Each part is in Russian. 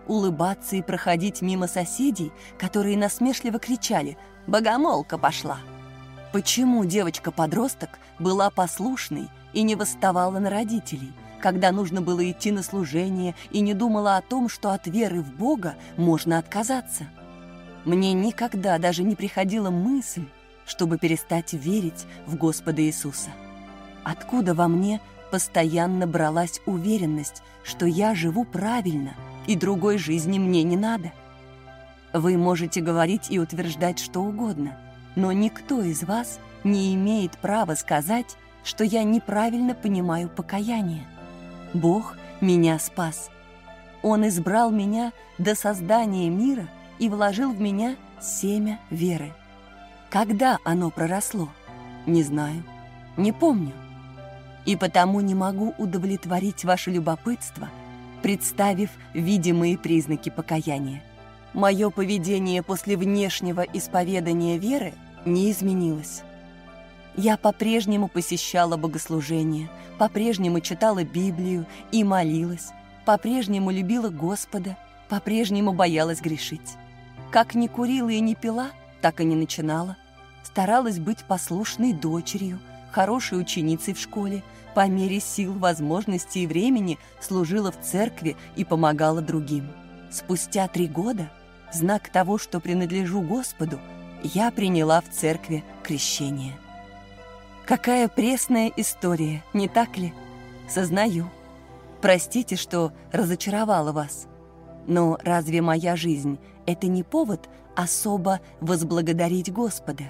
улыбаться и проходить мимо соседей, которые насмешливо кричали «Богомолка пошла!». Почему девочка-подросток была послушной и не восставала на родителей, когда нужно было идти на служение, и не думала о том, что от веры в Бога можно отказаться? Мне никогда даже не приходила мысль, чтобы перестать верить в Господа Иисуса. Откуда во мне постоянно бралась уверенность, что я живу правильно, и другой жизни мне не надо? Вы можете говорить и утверждать что угодно, но никто из вас не имеет права сказать, что я неправильно понимаю покаяние. Бог меня спас. Он избрал меня до создания мира и вложил в меня семя веры. Когда оно проросло? Не знаю, не помню. И потому не могу удовлетворить ваше любопытство, представив видимые признаки покаяния. Мое поведение после внешнего исповедания веры не изменилось. Я по-прежнему посещала богослужения, по-прежнему читала Библию и молилась, по-прежнему любила Господа, по-прежнему боялась грешить. Как не курила и не пила, так и не начинала. Старалась быть послушной дочерью, хорошей ученицей в школе, по мере сил, возможностей и времени служила в церкви и помогала другим. Спустя 3 года, в знак того, что принадлежу Господу, я приняла в церкви крещение. Какая пресная история, не так ли? Сознаю. Простите, что разочаровала вас. Но разве моя жизнь — это не повод особо возблагодарить Господа?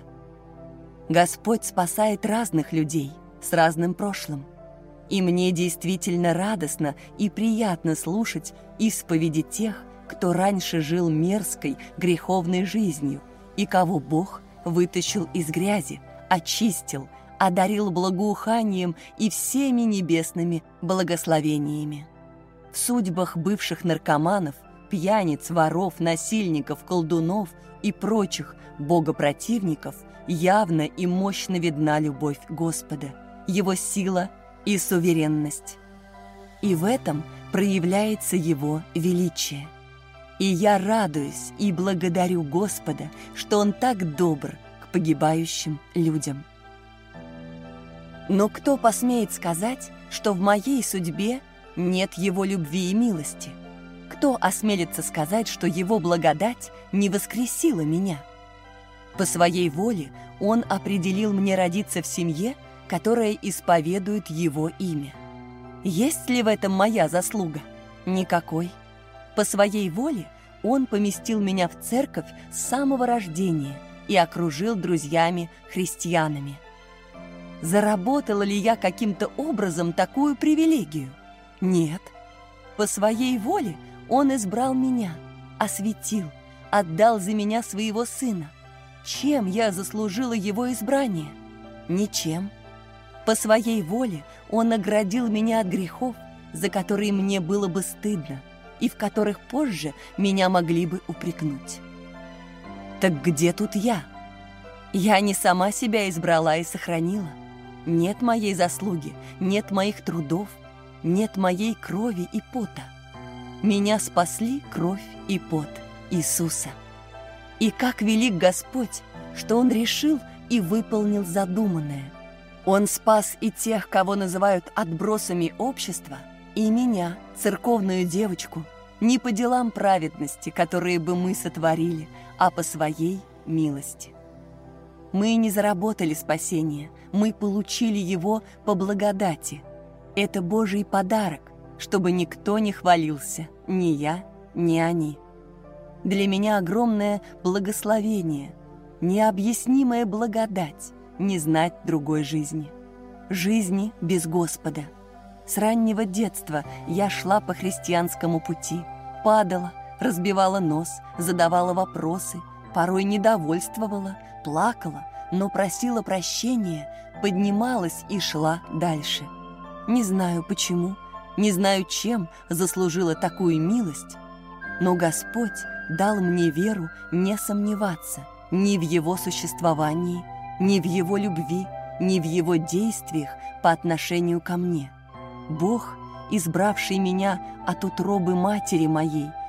Господь спасает разных людей с разным прошлым. И мне действительно радостно и приятно слушать исповеди тех, кто раньше жил мерзкой, греховной жизнью, и кого Бог вытащил из грязи, очистил, одарил благоуханием и всеми небесными благословениями. В судьбах бывших наркоманов, пьяниц, воров, насильников, колдунов и прочих богопротивников явно и мощно видна любовь Господа, Его сила и суверенность. И в этом проявляется Его величие. И я радуюсь и благодарю Господа, что Он так добр к погибающим людям. Но кто посмеет сказать, что в моей судьбе нет Его любви и милости? Кто осмелится сказать, что Его благодать не воскресила меня? По своей воле Он определил мне родиться в семье, которая исповедует Его имя. Есть ли в этом моя заслуга? Никакой. По своей воле Он поместил меня в церковь с самого рождения и окружил друзьями-христианами. Заработала ли я каким-то образом такую привилегию? Нет. По своей воле Он избрал меня, осветил, отдал за меня своего Сына. Чем я заслужила Его избрание? Ничем. По своей воле Он оградил меня от грехов, за которые мне было бы стыдно, и в которых позже меня могли бы упрекнуть. Так где тут я? Я не сама себя избрала и сохранила. Нет моей заслуги, нет моих трудов, нет моей крови и пота. Меня спасли кровь и пот Иисуса. И как велик Господь, что Он решил и выполнил задуманное. Он спас и тех, кого называют отбросами общества, и меня, церковную девочку, не по делам праведности, которые бы мы сотворили, а по своей милости. Мы не заработали спасение, мы получили его по благодати. Это Божий подарок, чтобы никто не хвалился, ни я, ни они. Для меня огромное благословение, необъяснимая благодать не знать другой жизни. Жизни без Господа. С раннего детства я шла по христианскому пути, падала, разбивала нос, задавала вопросы, порой недовольствовала, плакала, но просила прощения, поднималась и шла дальше. Не знаю почему, не знаю, чем заслужила такую милость, но Господь дал мне веру не сомневаться ни в Его существовании, ни в Его любви, ни в Его действиях по отношению ко мне. Бог, избравший меня от утробы матери моей